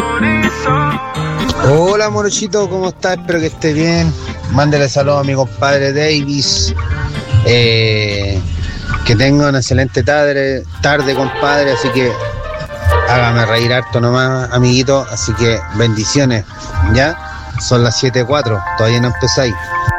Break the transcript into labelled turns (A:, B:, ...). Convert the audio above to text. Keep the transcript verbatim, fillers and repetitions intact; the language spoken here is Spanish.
A: Hola morochito, ¿cómo estás? Espero que esté bien. Mándele saludos a mi compadre Davis. Eh, que tenga una excelente tarde, tarde, compadre. Así que hágame reír harto nomás, amiguito. Así que bendiciones, ¿ya? Son las siete cuatro, todavía no empezáis.